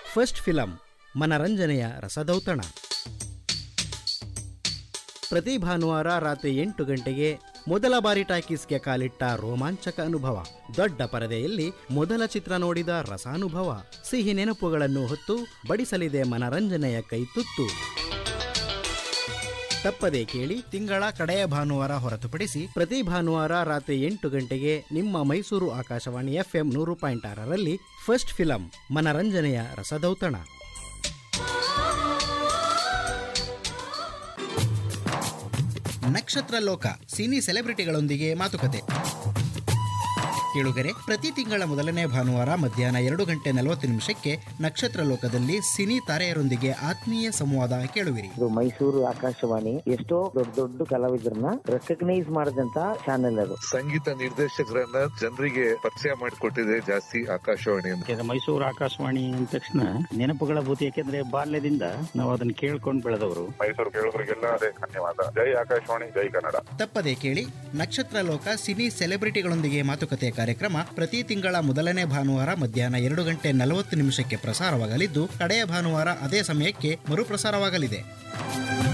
First film ಮನರಂಜನೆಯ ರಸದೌತಣ. ಪ್ರತಿ ಭಾನುವಾರ ರಾತ್ರಿ 8 ಗಂಟೆಗೆ ಮೊದಲ ಬಾರಿ ಟಾಕೀಸ್ಗೆ ಕಾಲಿಟ್ಟ ರೋಮಾಂಚಕ ಅನುಭವ. ದೊಡ್ಡ ಪರದೆಯಲ್ಲಿ ಮೊದಲ ಚಿತ್ರ ನೋಡಿದ ರಸಾನುಭವ. ಸಿಹಿ ನೆನಪುಗಳನ್ನು ಹೊತ್ತು ಬಡಿಸಲಿದೆ ಮನರಂಜನೆಯ ಕೈತುತ್ತು. ತಪ್ಪದೇ ಕೇಳಿ. ತಿಂಗಳ ಕಡೆಯ ಭಾನುವಾರ ಹೊರತುಪಡಿಸಿ ಪ್ರತಿ ಭಾನುವಾರ ರಾತ್ರಿ 8 ಗಂಟೆಗೆ ನಿಮ್ಮ Mysuru Akashvani FM 100.6ರಲ್ಲಿ first film ಮನರಂಜನೆಯ ರಸದೌತಣ. ನಕ್ಷತ್ರ ಲೋಕ ಸಿನಿ ಸೆಲೆಬ್ರಿಟಿಗಳೊಂದಿಗೆ ಮಾತುಕತೆ. ಕೇಳುಗರೆ, ಪ್ರತಿ ತಿಂಗಳ ಮೊದಲನೇ ಭಾನುವಾರ ಮಧ್ಯಾಹ್ನ 2:40 ನಕ್ಷತ್ರ ಲೋಕದಲ್ಲಿ ಸಿನಿ ತಾರೆಯರೊಂದಿಗೆ ಆತ್ಮೀಯ ಸಂವಾದ ಕೇಳುವಿರಿ. ಇದು ಮೈಸೂರು ಆಕಾಶವಾಣಿ ಎಷ್ಟೋ ದೊಡ್ಡ ದೊಡ್ಡ ಕಲಾವಿದರನ್ನ ರೆಕಗ್ನೈಸ್ ಮಾಡಿದಂತ ಚಾನೆಲ್ ಅದು. ಸಂಗೀತ ನಿರ್ದೇಶಕರನ್ನ ಜನರಿಗೆ ಪರಿಚಯ ಮಾಡಿಕೊಟ್ಟಿದೆ ಜಾಸ್ತಿ ಆಕಾಶವಾಣಿ. ಮೈಸೂರು ಆಕಾಶವಾಣಿ ಅಂದ ತಕ್ಷಣ ನೆನಪುಗಳ ಭೂತಿ. ಯಾಕೆಂದ್ರೆ ಬಾಲ್ಯದಿಂದ ನಾವು ಅದನ್ನ ಕೇಳ್ಕೊಂಡು ಬೆಳೆದವರು. ಮೈಸೂರು ಕೇಳುಗರಿಗೆಲ್ಲ ಧನ್ಯವಾದ. ಜೈ ಆಕಾಶವಾಣಿ, ಜೈ ಕನ್ನಡ. ತಪ್ಪದೇ ಕೇಳಿ. ನಕ್ಷತ್ರ ಲೋಕ ಸಿನಿ ಸೆಲೆಬ್ರಿಟಿಗಳೊಂದಿಗೆ ಮಾತುಕತೆ ಕಾರ್ಯಕ್ರಮ ಪ್ರತಿ ತಿಂಗಳ ಮೊದಲನೇ ಭಾನುವಾರ ಮಧ್ಯಾಹ್ನ 2:40 ಪ್ರಸಾರವಾಗಲಿದ್ದು, ಕಡೆಯ ಭಾನುವಾರ ಅದೇ ಸಮಯಕ್ಕೆ ಮರುಪ್ರಸಾರವಾಗಲಿದೆ.